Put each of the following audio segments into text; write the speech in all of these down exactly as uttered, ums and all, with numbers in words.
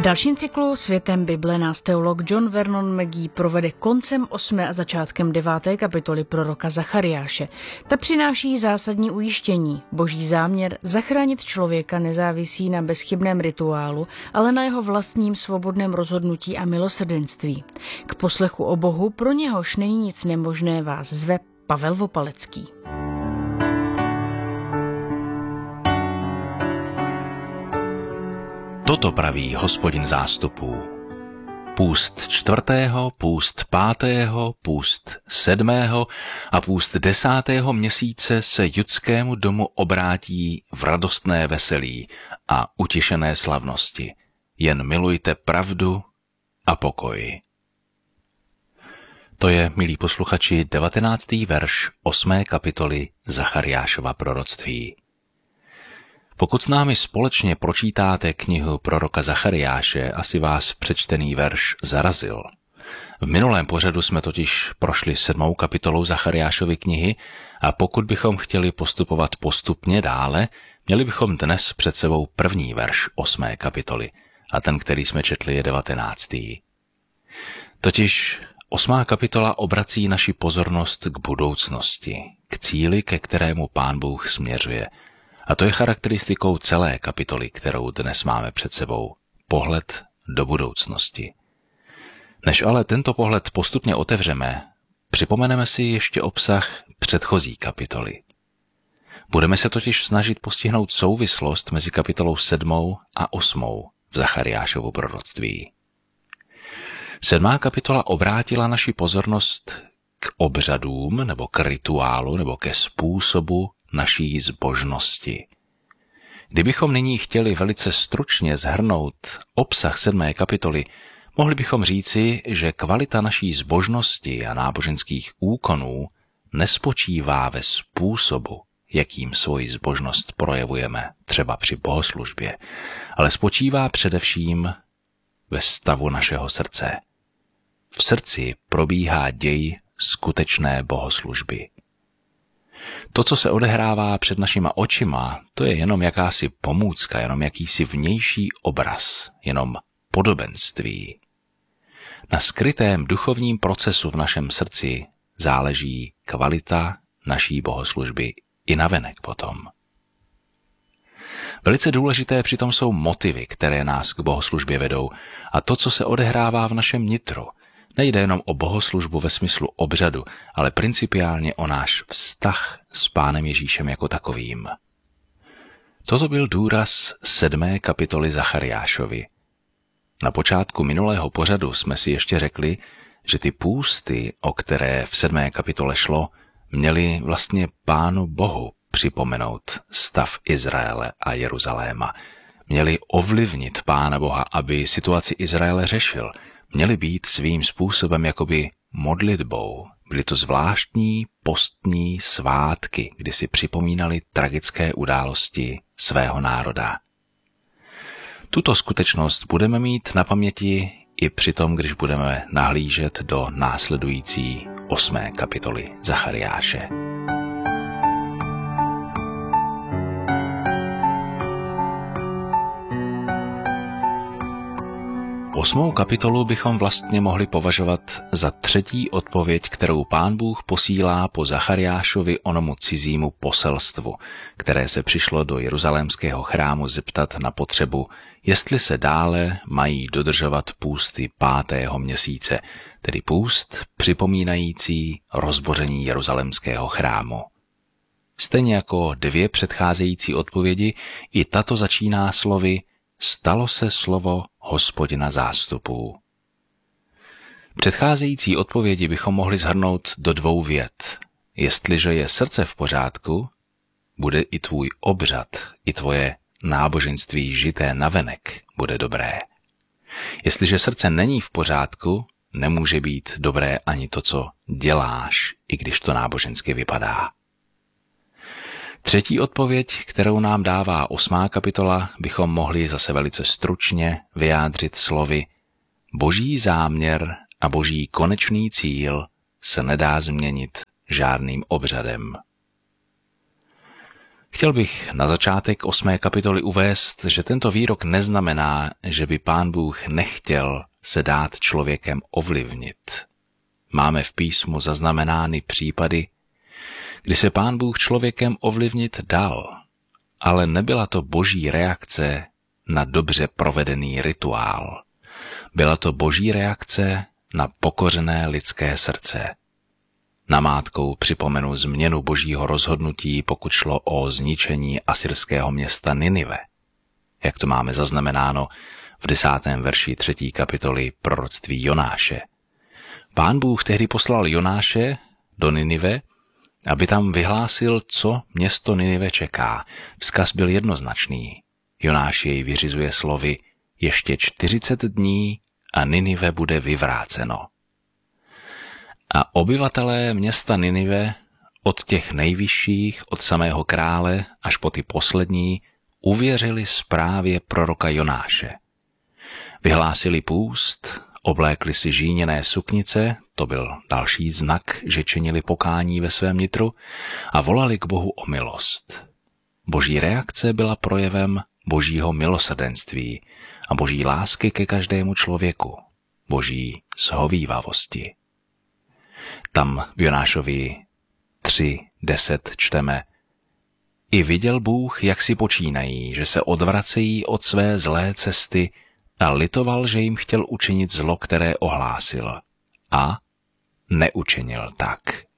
dalším cyklu Světem Bible nás teolog John Vernon McGee provede koncem osmé a začátkem deváté kapitoly proroka Zachariáše. Ta přináší zásadní ujištění. Boží záměr zachránit člověka nezávisí na bezchybném rituálu, ale na jeho vlastním svobodném rozhodnutí a milosrdenství. K poslechu o Bohu, pro něhož není nic nemožné, vás zve Pavel Vopalecký. Toto praví Hospodin zástupů. Půst čtvrtého, půst pátého, půst sedmého a půst desátého měsíce se judskému domu obrátí v radostné veselí a utěšené slavnosti. Jen milujte pravdu a pokoj. To je, milí posluchači, devatenáctý verš osmé kapitoly Zachariášova proroctví. Pokud s námi společně pročítáte knihu proroka Zachariáše, asi vás přečtený verš zarazil. V minulém pořadu jsme totiž prošli sedmou kapitolou Zachariášovy knihy a pokud bychom chtěli postupovat postupně dále, měli bychom dnes před sebou první verš osmé kapitoly a ten, který jsme četli, je devatenáctý. Totiž osmá kapitola obrací naši pozornost k budoucnosti, k cíli, ke kterému Pán Bůh směřuje. A to je charakteristikou celé kapitoly, kterou dnes máme před sebou. Pohled do budoucnosti. Než ale tento pohled postupně otevřeme, připomeneme si ještě obsah předchozí kapitoly. Budeme se totiž snažit postihnout souvislost mezi kapitolou sedmou a osmou v Zachariášovu proroctví. Sedmá kapitola obrátila naši pozornost k obřadům nebo k rituálu nebo ke způsobu naší zbožnosti. Kdybychom nyní chtěli velice stručně shrnout obsah sedmé kapitoly, mohli bychom říci, že kvalita naší zbožnosti a náboženských úkonů nespočívá ve způsobu, jakým svoji zbožnost projevujeme, třeba při bohoslužbě, ale spočívá především ve stavu našeho srdce. V srdci probíhá děj skutečné bohoslužby. To, co se odehrává před našima očima, to je jenom jakási pomůcka, jenom jakýsi vnější obraz, jenom podobenství. Na skrytém duchovním procesu v našem srdci záleží kvalita naší bohoslužby i navenek potom. Velice důležité přitom jsou motivy, které nás k bohoslužbě vedou, a to, co se odehrává v našem nitru. Nejde jenom o bohoslužbu ve smyslu obřadu, ale principiálně o náš vztah s Pánem Ježíšem jako takovým. Toto byl důraz sedmé kapitoly Zachariášovi. Na počátku minulého pořadu jsme si ještě řekli, že ty půsty, o které v sedmé kapitole šlo, měly vlastně Pánu Bohu připomenout stav Izraele a Jeruzaléma. Měly ovlivnit Pána Boha, aby situaci Izraele řešil. Měly být svým způsobem jakoby modlitbou. Byly to zvláštní postní svátky, kdy si připomínali tragické události svého národa. Tuto skutečnost budeme mít na paměti i při tom, když budeme nahlížet do následující osmé kapitoly Zachariáše. Osmou kapitolu bychom vlastně mohli považovat za třetí odpověď, kterou Pán Bůh posílá po Zachariášovi onomu cizímu poselstvu, které se přišlo do jeruzalémského chrámu zeptat na potřebu, jestli se dále mají dodržovat půsty pátého měsíce, tedy půst připomínající rozboření jeruzalémského chrámu. Stejně jako dvě předcházející odpovědi, i tato začíná slovy stalo se slovo Hospodina zástupů. Předcházející odpovědi bychom mohli shrnout do dvou vět. Jestliže je srdce v pořádku, bude i tvůj obřad, i tvoje náboženství žité navenek bude dobré. Jestliže srdce není v pořádku, nemůže být dobré ani to, co děláš, i když to nábožensky vypadá. Třetí odpověď, kterou nám dává osmá kapitola, bychom mohli zase velice stručně vyjádřit slovy Boží záměr a boží konečný cíl se nedá změnit žádným obřadem. Chtěl bych na začátek osmé kapitoly uvést, že tento výrok neznamená, že by Pán Bůh nechtěl se dát člověkem ovlivnit. Máme v písmu zaznamenány případy, kdy se Pán Bůh člověkem ovlivnit dal, ale nebyla to boží reakce na dobře provedený rituál. Byla to boží reakce na pokořené lidské srdce. Namátkou připomenu změnu božího rozhodnutí, pokud šlo o zničení asyrského města Ninive. Jak to máme zaznamenáno v desátém verši třetí kapitoly proroctví Jonáše. Pán Bůh tehdy poslal Jonáše do Ninive, aby tam vyhlásil, co město Ninive čeká. Vzkaz byl jednoznačný. Jonáš jej vyřizuje slovy: ještě čtyřicet dní a Ninive bude vyvráceno. A obyvatelé města Ninive, od těch nejvyšších, od samého krále až po ty poslední, uvěřili zprávě proroka Jonáše. Vyhlásili půst, oblékli si žíněné suknice, to byl další znak, že činili pokání ve svém nitru, a volali k Bohu o milost. Boží reakce byla projevem božího milosrdenství a boží lásky ke každému člověku, boží shovívavosti. Tam v Jonášovi tři deset čteme: I viděl Bůh, jak si počínají, že se odvracejí od své zlé cesty, a litoval, že jim chtěl učinit zlo, které ohlásil. A neučinil tak.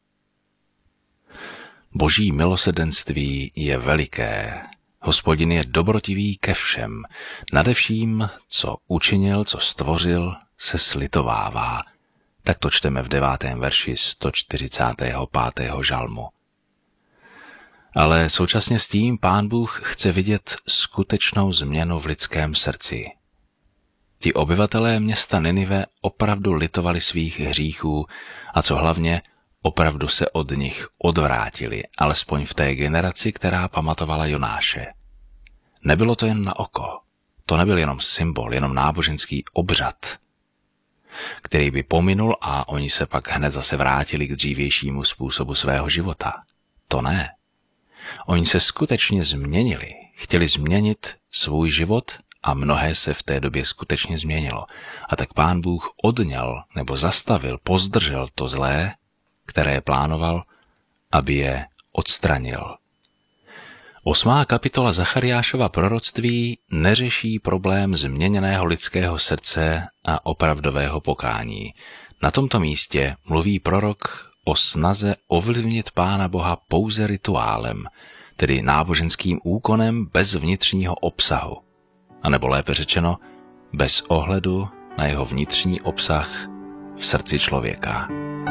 Boží milosrdenství je veliké. Hospodin je dobrotivý ke všem. Nade vším, co učinil, co stvořil, se slitovává. Tak to čteme v devátém verši sto čtyřicátého pátého žalmu. Ale současně s tím Pán Bůh chce vidět skutečnou změnu v lidském srdci. Ti obyvatelé města Ninive opravdu litovali svých hříchů a co hlavně, opravdu se od nich odvrátili, alespoň v té generaci, která pamatovala Jonáše. Nebylo to jen na oko, to nebyl jenom symbol, jenom náboženský obřad, který by pominul a oni se pak hned zase vrátili k dřívějšímu způsobu svého života. To ne. Oni se skutečně změnili, chtěli změnit svůj život a mnohé se v té době skutečně změnilo. A tak Pán Bůh odňal nebo zastavil, pozdržel to zlé, které plánoval, aby je odstranil. Osmá kapitola Zachariášova proroctví neřeší problém změněného lidského srdce a opravdového pokání. Na tomto místě mluví prorok o snaze ovlivnit Pána Boha pouze rituálem, tedy náboženským úkonem bez vnitřního obsahu, anebo lépe řečeno, bez ohledu na jeho vnitřní obsah v srdci člověka.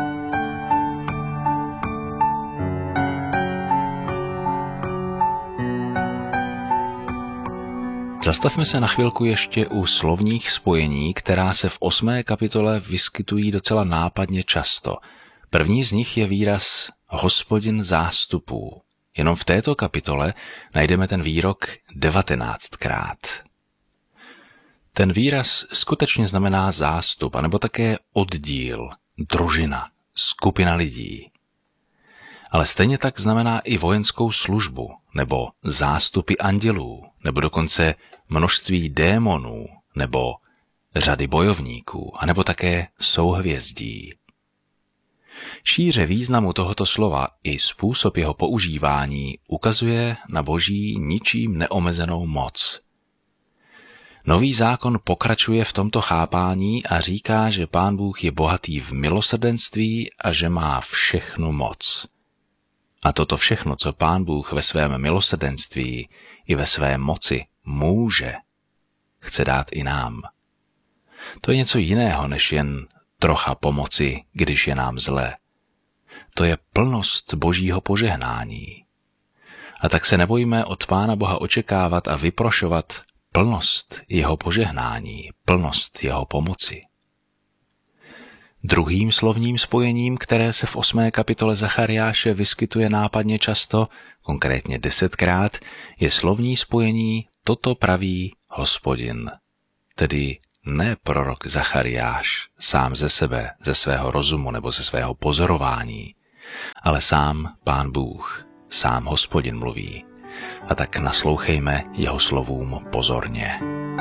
Zastavme se na chvilku ještě u slovních spojení, která se v osmé kapitole vyskytují docela nápadně často. První z nich je výraz Hospodin zástupů. Jenom v této kapitole najdeme ten výrok devatenáctkrát. Ten výraz skutečně znamená zástup, anebo také oddíl, družina, skupina lidí. Ale stejně tak znamená i vojenskou službu, nebo zástupy andělů, nebo dokonce množství démonů, nebo řady bojovníků, anebo také souhvězdí. Šíře významu tohoto slova i způsob jeho používání ukazuje na boží ničím neomezenou moc. Nový zákon pokračuje v tomto chápání a říká, že Pán Bůh je bohatý v milosrdenství a že má všechnu moc. A toto všechno, co Pán Bůh ve svém milosrdenství i ve své moci může, chce dát i nám. To je něco jiného, než jen trocha pomoci, když je nám zle. To je plnost božího požehnání. A tak se nebojíme od Pána Boha očekávat a vyprošovat plnost jeho požehnání, plnost jeho pomoci. Druhým slovním spojením, které se v osmé kapitole Zachariáše vyskytuje nápadně často, konkrétně desetkrát, je slovní spojení toto praví Hospodin, tedy ne prorok Zachariáš sám ze sebe, ze svého rozumu nebo ze svého pozorování, ale sám Pán Bůh, sám Hospodin mluví. a tak naslouchejme jeho slovům pozorně.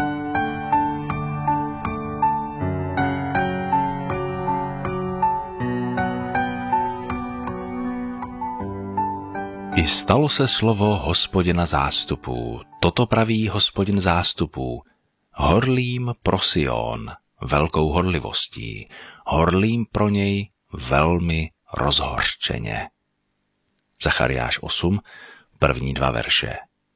I stalo se slovo Hospodina zástupů, toto praví Hospodin zástupů, horlím pro Sion, velkou horlivostí, horlím pro něj velmi rozhořčeně. Zachariáš osm, první dva verše.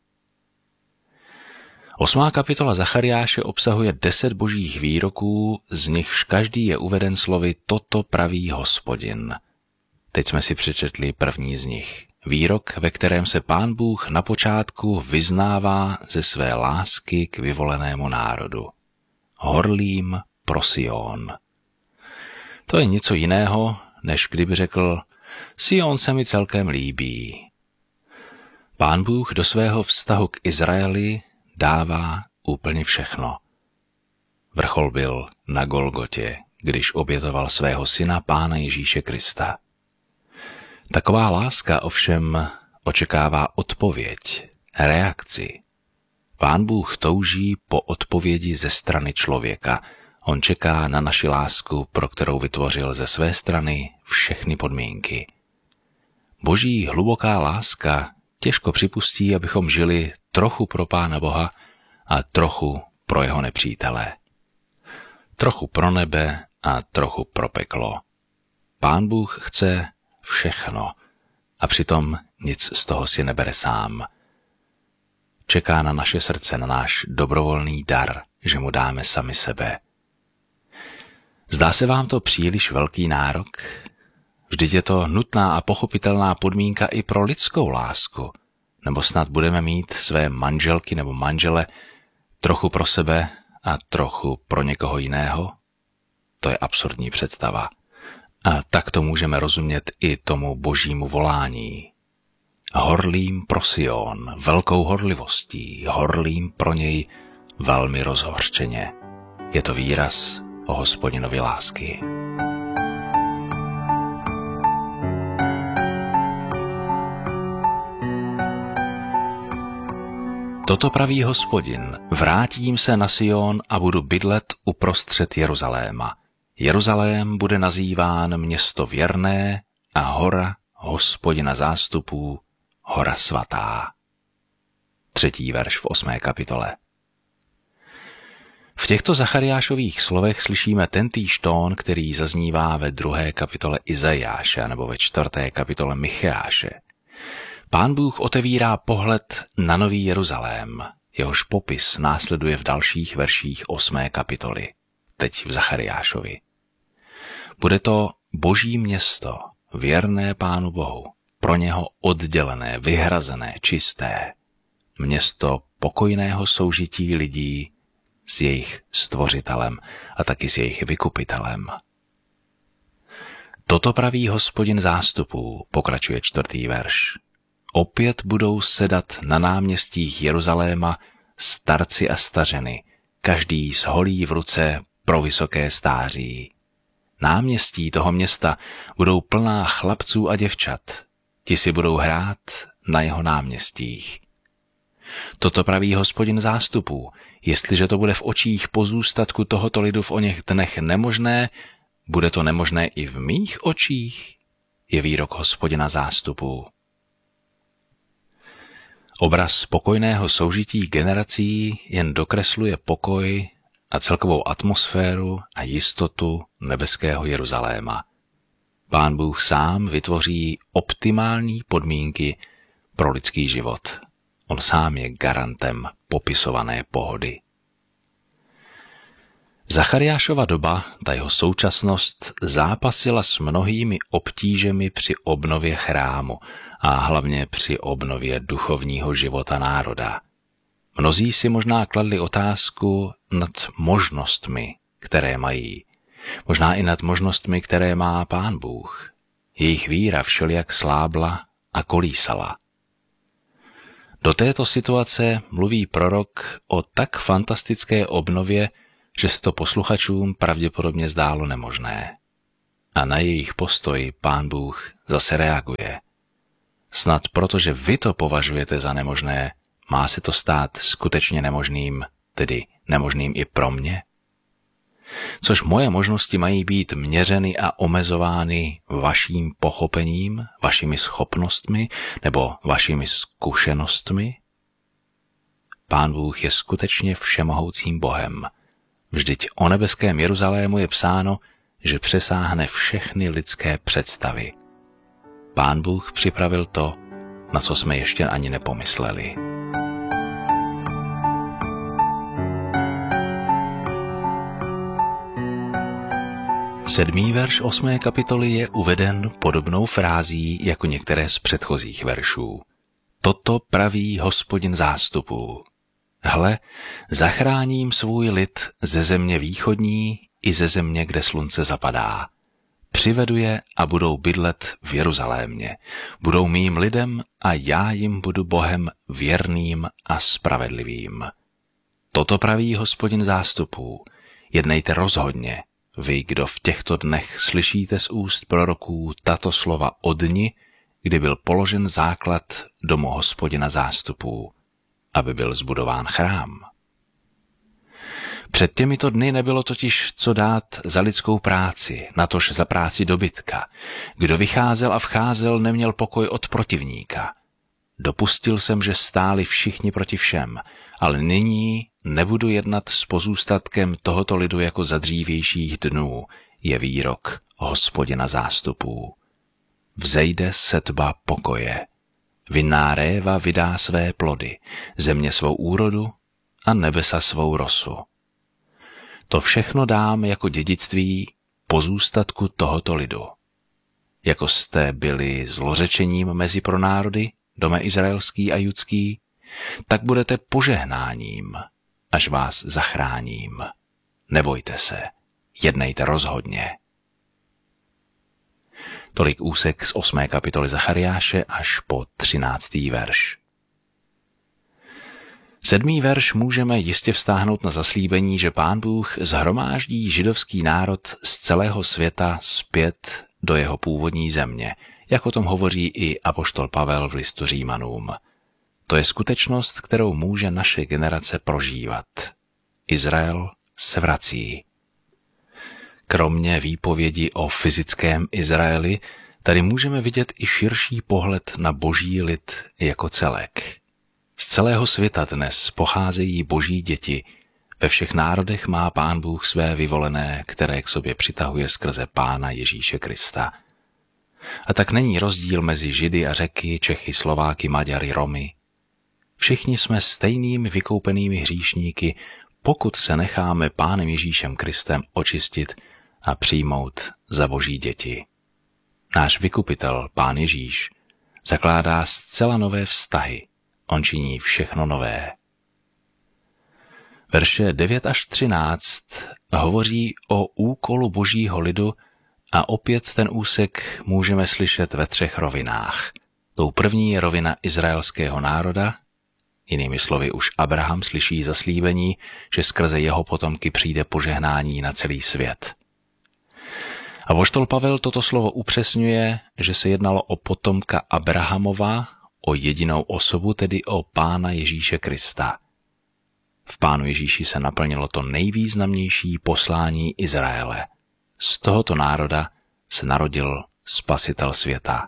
Osmá kapitola Zachariáše obsahuje deset božích výroků, z nichž každý je uveden slovy toto praví Hospodin. Teď jsme si přečetli první z nich. Výrok, ve kterém se Pán Bůh na počátku vyznává ze své lásky k vyvolenému národu. Horlím pro Sion. To je něco jiného, než kdyby řekl, Sion se mi celkem líbí. Pán Bůh do svého vztahu k Izraeli dává úplně všechno. Vrchol byl na Golgotě, když obětoval svého syna Pána Ježíše Krista. Taková láska ovšem očekává odpověď, reakci. Pán Bůh touží po odpovědi ze strany člověka. On čeká na naši lásku, pro kterou vytvořil ze své strany všechny podmínky. Boží hluboká láska těžko připustí, abychom žili trochu pro Pána Boha a trochu pro jeho nepřítele. Trochu pro nebe a trochu pro peklo. Pán Bůh chce všechno a přitom nic z toho si nebere sám. Čeká na naše srdce, na náš dobrovolný dar, že mu dáme sami sebe. Zdá se vám to příliš velký nárok? Vždyť je to nutná a pochopitelná podmínka i pro lidskou lásku. Nebo snad budeme mít své manželky nebo manžele trochu pro sebe a trochu pro někoho jiného? To je absurdní představa. A tak to můžeme rozumět i tomu božímu volání. Horlím pro Sion, velkou horlivostí, horlím pro něj velmi rozhořčeně. Je to výraz o Hospodinovi lásky. Toto praví Hospodin, vrátím se na Sion a budu bydlet uprostřed Jeruzaléma. Jeruzalém bude nazýván město věrné a hora Hospodina zástupů, hora svatá. Třetí verš v osmé kapitole. V těchto Zachariášových slovech slyšíme tentýž tón, který zaznívá ve druhé kapitole Izajáše nebo ve čtvrté kapitole Micheáše. Pán Bůh otevírá pohled na nový Jeruzalém, jehož popis následuje v dalších verších osmé kapitoly, teď v Zachariášovi. Bude to boží město, věrné Pánu Bohu, pro něho oddělené, vyhrazené, čisté. Město pokojného soužití lidí s jejich stvořitelem a taky s jejich vykupitelem. Toto praví Hospodin zástupů, pokračuje čtvrtý verš. Opět budou sedat na náměstích Jeruzaléma starci a stařeny, každý s holí v ruce pro vysoké stáří. Náměstí toho města budou plná chlapců a děvčat. Ti si budou hrát na jeho náměstích. Toto praví Hospodin zástupů. Jestliže to bude v očích pozůstatku tohoto lidu v oněch dnech nemožné, bude to nemožné i v mých očích, je výrok Hospodina zástupů. Obraz spokojného soužití generací jen dokresluje pokoj a celkovou atmosféru a jistotu nebeského Jeruzaléma. Pán Bůh sám vytvoří optimální podmínky pro lidský život. On sám je garantem popisované pohody. Zachariášova doba, ta jeho současnost, zápasila s mnohými obtížemi při obnově chrámu a hlavně při obnově duchovního života národa. Mnozí si možná kladli otázku nad možnostmi, které mají. Možná i nad možnostmi, které má Pán Bůh. Jejich víra všelijak slábla a kolísala. Do této situace mluví prorok o tak fantastické obnově, že se to posluchačům pravděpodobně zdálo nemožné. A na jejich postoj Pán Bůh zase reaguje. Snad protože vy to považujete za nemožné, má se to stát skutečně nemožným, tedy nemožným i pro mě? Což moje možnosti mají být měřeny a omezovány vaším pochopením, vašimi schopnostmi nebo vašimi zkušenostmi? Pán Bůh je skutečně všemohoucím Bohem. Vždyť o nebeském Jeruzalému je psáno, že přesáhne všechny lidské představy. Pán Bůh připravil to, na co jsme ještě ani nepomysleli. Sedmý verš osmé kapitoly je uveden podobnou frází jako některé z předchozích veršů. Toto praví Hospodin zástupů. Hle, zachráním svůj lid ze země východní i ze země, kde slunce zapadá. Přivedu je a budou bydlet v Jeruzalémě. Budou mým lidem a já jim budu Bohem věrným a spravedlivým. Toto praví Hospodin zástupů. Jednejte rozhodně, vy, kdo v těchto dnech slyšíte z úst proroků tato slova o dni, kdy byl položen základ domu Hospodina zástupů, aby byl zbudován chrám. Před těmito dny nebylo totiž co dát za lidskou práci, natož za práci dobytka. Kdo vycházel a vcházel, neměl pokoj od protivníka. Dopustil jsem, že stáli všichni proti všem, ale nyní nebudu jednat s pozůstatkem tohoto lidu jako za dřívějších dnů, je výrok Hospodina zástupů. Vzejde setba pokoje. Vinná réva vydá své plody, země svou úrodu a nebesa svou rosu. To všechno dám jako dědictví pozůstatku tohoto lidu. Jako jste byli zlořečením mezi pronárody, dome izraelský a judský, tak budete požehnáním, až vás zachráním. Nebojte se, jednejte rozhodně. Tolik úsek z osmé kapitoly Zachariáše až po třináctý verš. Sedmý verš můžeme jistě vztáhnout na zaslíbení, že Pán Bůh shromáždí židovský národ z celého světa zpět do jeho původní země, jak o tom hovoří i apoštol Pavel v listu Římanům. To je skutečnost, kterou může naše generace prožívat. Izrael se vrací. Kromě výpovědi o fyzickém Izraeli, tady můžeme vidět i širší pohled na boží lid jako celek. Z celého světa dnes pocházejí boží děti. Ve všech národech má Pán Bůh své vyvolené, které k sobě přitahuje skrze Pána Ježíše Krista. A tak není rozdíl mezi Židy a Řeky, Čechy, Slováky, Maďary, Romy. Všichni jsme stejnými vykoupenými hříšníky, pokud se necháme Pánem Ježíšem Kristem očistit a přijmout za boží děti. Náš vykupitel, Pán Ježíš, zakládá zcela nové vztahy. On činí všechno nové. Verše devět až třináct hovoří o úkolu božího lidu a opět ten úsek můžeme slyšet ve třech rovinách. Tou první je rovina izraelského národa, jinými slovy už Abraham slyší zaslíbení, že skrze jeho potomky přijde požehnání na celý svět. A apoštol Pavel toto slovo upřesňuje, že se jednalo o potomka Abrahamova, o jedinou osobu, tedy o Pána Ježíše Krista. V Pánu Ježíši se naplnilo to nejvýznamnější poslání Izraele. Z tohoto národa se narodil Spasitel světa.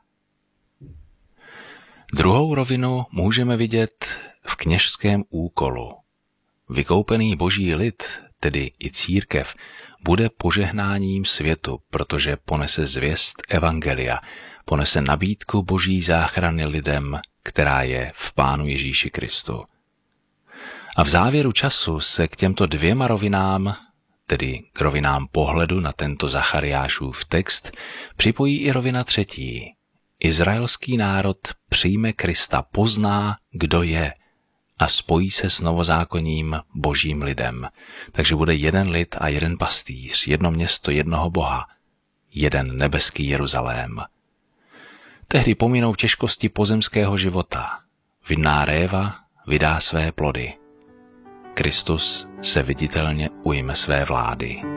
Druhou rovinu můžeme vidět v kněžském úkolu. Vykoupený boží lid, tedy i církev, bude požehnáním světu, protože ponese zvěst evangelia, ponese nabídku boží záchrany lidem, která je v Pánu Ježíši Kristu. A v závěru času se k těmto dvěma rovinám, tedy k rovinám pohledu na tento Zachariášův text, připojí i rovina třetí. Izraelský národ přijme Krista, pozná, kdo je, a spojí se s novozákonním božím lidem. Takže bude jeden lid a jeden pastýř, jedno město jednoho Boha, jeden nebeský Jeruzalém. Tehdy pominou těžkosti pozemského života. Vinná réva vydá své plody. Kristus se viditelně ujme své vlády.